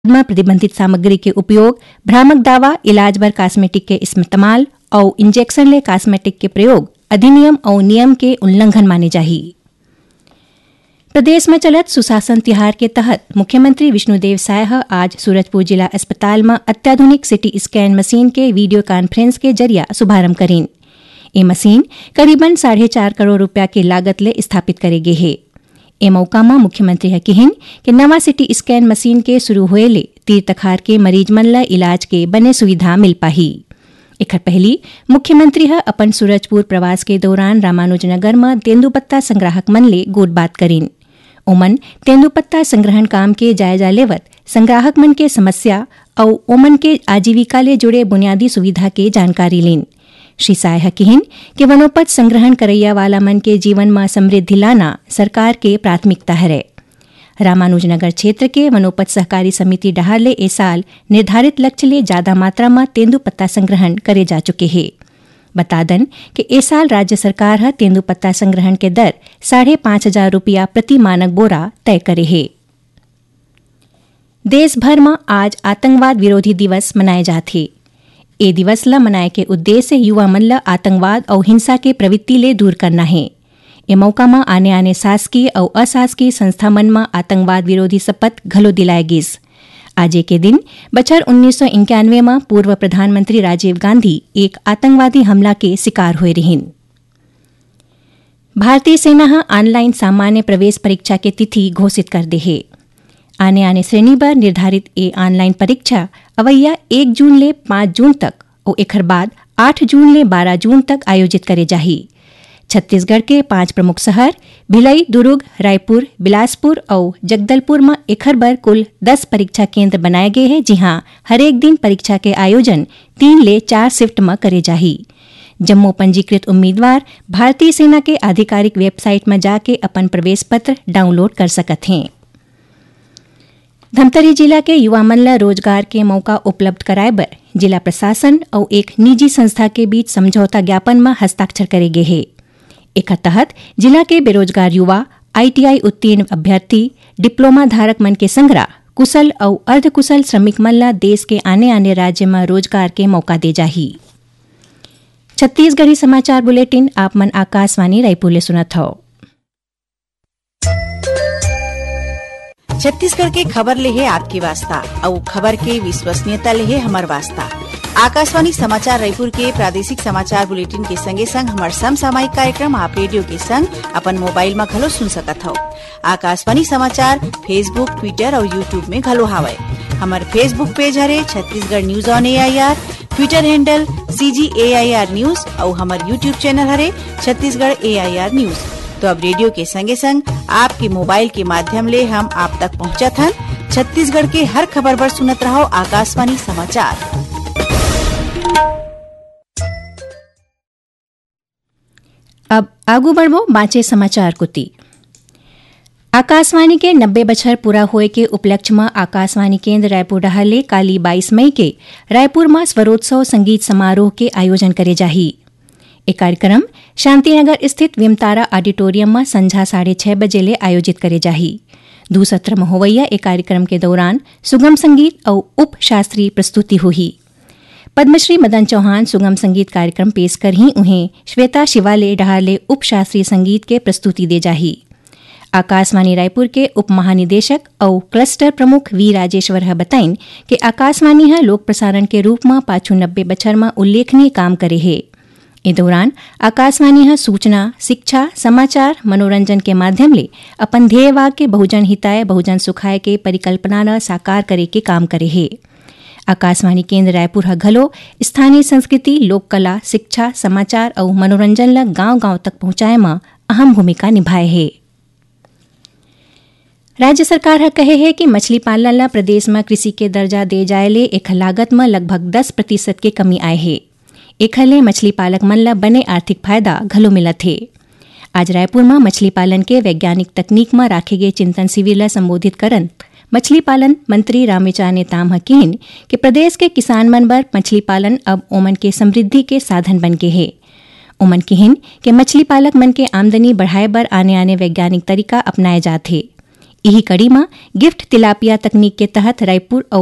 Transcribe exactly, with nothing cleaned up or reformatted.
में प्रतिबंधित सामग्री के उपयोग, भ्रामक दावा, इलाज बर कॉस्मेटिक के इस्तेमाल और इंजेक्शन ले कॉस्मेटिक के प्रयोग अधिनियम और नियम के उल्लंघन माने जाही। प्रदेश में चलत सुशासन तिहार के तहत मुख्यमंत्री विष्णुदेव साय आज सूरजपुर जिला अस्पताल में अत्याधुनिक सिटी स्कैन मशीन के वीडियो कॉन्फ्रेंस के जरिया शुभारंभ करीन। ये मशीन करीबन साढ़े चार करोड़ रुपया की लागत ले स्थापित करेगे है। ए मौका में मुख्यमंत्री है कहिन कि नवा सिटी स्कैन मशीन के शुरू होए ले तीर तखार के मरीज मन ला इलाज के बने सुविधा मिल पाही। एखर पहली मुख्यमंत्री है अपन सूरजपुर प्रवास के दौरान रामानुजनगर में तेंदुपत्ता संग्राहक मन ले गोट बात करीन। ओमन तेंदुपत्ता संग्रहण काम के जायजा लेवत संग्राहक मन के समस्या और ओमन के आजीविका ले जुड़े बुनियादी सुविधा के जानकारी लीन। श्री साय कहिन कि वनोपज संग्रहण करैया वाला मन के जीवन में समृद्धि लाना सरकार के प्राथमिकता है। रामानुजनगर क्षेत्र के वनोपज सहकारी समिति डहार ले ए साल निर्धारित लक्ष्य ले ज्यादा मात्रा में तेंदुपत्ता संग्रहण करे जा चुके हैं। बता दन कि ए साल राज्य सरकार है तेंदुपत्ता संग्रहण के दर साढ़े पांच हजार रुपया प्रति मानक बोरा तय करे है। देश भर में आज आतंकवाद विरोधी दिवस मनाए जाते। ए दिवस ला मनाए के उद्देश्य युवा मन ला आतंकवाद और हिंसा के प्रवृत्ति ले दूर करना है। ए मौका में आने आने शासकीय और अशासकीय संस्था मन में आतंकवाद विरोधी शपथ घलो दिलाए गिस। आज के दिन बछर उन्नीस सौ इक्यानवे में पूर्व प्रधानमंत्री राजीव गांधी एक आतंकवादी हमला के शिकार हुए रहिन। भारतीय सेना ऑनलाइन सामान्य प्रवेश परीक्षा के तिथि घोषित कर दे है। आने आने श्रेणी पर निर्धारित ए ऑनलाइन परीक्षा अवैया एक जून ले पांच जून तक और एखर बाद आठ जून ले बारह जून तक आयोजित करे जाही। छत्तीसगढ़ के पांच प्रमुख शहर भिलाई, दुर्ग, रायपुर, बिलासपुर और जगदलपुर में एखर बर कुल दस परीक्षा केंद्र बनाए गए हैं, जहां हर एक दिन परीक्षा के आयोजन तीन ले चार शिफ्ट में करे जाही। जम्मू पंजीकृत उम्मीदवार भारतीय सेना के आधिकारिक वेबसाइट में जाके अपन प्रवेश पत्र डाउनलोड कर सकत हैं। धमतरी जिला के युवा मन ला रोजगार के मौका उपलब्ध कराए बर जिला प्रशासन और एक निजी संस्था के बीच समझौता ज्ञापन में हस्ताक्षर करे गए हैं। एक तहत जिला के बेरोजगार युवा, आईटीआई उत्तीर्ण अभ्यर्थी, डिप्लोमा धारक मन के संग्रह कुशल और अर्धकुशल श्रमिक मन ला देश के आने आने राज्य में रोजगार के मौका दे जाही। छत्तीसगढ़ी समाचार बुलेटिन आप मन आकाशवाणी रायपुर ले सुनत हो। छत्तीसगढ़ के खबर ले है आपकी वास्ता और खबर के विश्वसनीयता ले है हमार वास्ता। आकाशवाणी समाचार रायपुर के प्रादेशिक समाचार बुलेटिन के संगे संग हमार समसामयिक कार्यक्रम आप रेडियो के संग अपन मोबाइल में घलो सुन सकत हो। आकाशवाणी समाचार फेसबुक, ट्विटर और यूट्यूब में घलो हावय। हमार फेसबुक पेज हरे Chhattisgarh news on A I R, Twitter handle सी जी ए आई आर न्यूज और हमार यूट्यूब चैनल हरे छत्तीसगढ़ ए आई आर न्यूज। तो अब रेडियो के संगे संग आपके मोबाइल के माध्यम ले हम आप तक पहुंचत हन। छत्तीसगढ़ के हर खबर पर सुनत रहो आकाशवाणी समाचार। अब आगू बढ़वो बाँचे समाचार कुती। आकाशवाणी के नब्बे बछर पूरा होए के उपलक्ष्य में आकाशवाणी केंद्र रायपुर डहार ले काली बाईस मई के रायपुर में स्वरोत्सव संगीत समारोह के आयोजन करे जाही। एक कार्यक्रम शांतिनगर स्थित विमतारा ऑडिटोरियम में संझा साढ़े छह बजे ले आयोजित करे जाही। दू सत्र में होवैया एक कार्यक्रम के दौरान सुगम संगीत और उप शास्त्रीय प्रस्तुति हुई। पद्मश्री मदन चौहान सुगम संगीत कार्यक्रम पेश कर ही उन्हें श्वेता शिवाले डहारले उप शास्त्रीय संगीत के प्रस्तुति दे जाही। आकाशवाणी रायपुर के उप महानिदेशक और क्लस्टर प्रमुख वी राजेश्वर है बताइन कि आकाशवाणी है लोक प्रसारण के रूप में पाछू नब्बे बछर में उल्लेखनीय काम करे है। इस दौरान आकाशवाणी है सूचना, शिक्षा, समाचार, मनोरंजन के माध्यम ले अपन ध्येय वाक्य बहुजन हिताय बहुजन सुखाय के परिकल्पना न साकार करे के काम करे है। आकाशवाणी केंद्र रायपुर ह घलो स्थानीय संस्कृति, लोक कला, शिक्षा, समाचार और मनोरंजन ला गांव गांव तक पहुंचाए में अहम भूमिका निभाए है। राज्य सरकार ह कहे है कि मछली पालन ला प्रदेश में कृषि के दर्जा दे जाए ले एक लागत में लगभग दस प्रतिशत के कमी आए है। एखर ले मछली पालक मन ला बने आर्थिक फायदा घलो मिलत है। आज रायपुर में मछली पालन के वैज्ञानिक तकनीक में राखे गए चिंतन शिविर ला संबोधित करन मछली पालन मंत्री रामेचार नेताम हकीन कि प्रदेश के किसान मन बर मछली पालन अब ओमन के समृद्धि के साधन बन गए है। ओमन किहिन कि मछली पालक मन के आमदनी बढ़ाए बर आने आने वैज्ञानिक तरीका अपनाए जाते। यही कड़ी में गिफ्ट तिलापिया तकनीक के तहत रायपुर और